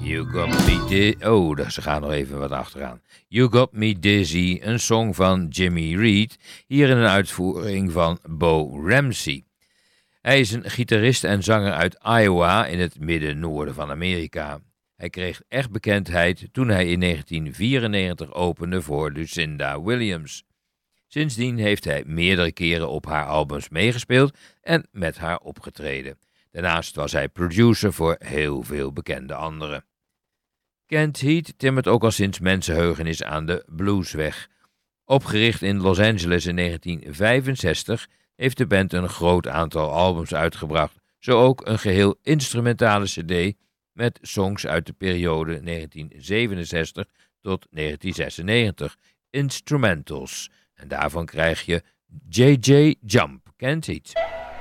You Got Me Dizzy. Oh, ze gaan nog even wat achteraan. You Got Me Dizzy, een song van Jimmy Reed, hier in een uitvoering van Bo Ramsey. Hij is een gitarist en zanger uit Iowa in het midden-noorden van Amerika. Hij kreeg echt bekendheid toen hij in 1994 opende voor Lucinda Williams. Sindsdien heeft hij meerdere keren op haar albums meegespeeld en met haar opgetreden. Daarnaast was hij producer voor heel veel bekende anderen. Kent Heat timmert ook al sinds mensenheugenis aan de bluesweg. Opgericht in Los Angeles in 1965 heeft de band een groot aantal albums uitgebracht, zo ook een geheel instrumentale cd met songs uit de periode 1967 tot 1996, instrumentals. En daarvan krijg je J.J. Jump, Kent Heat.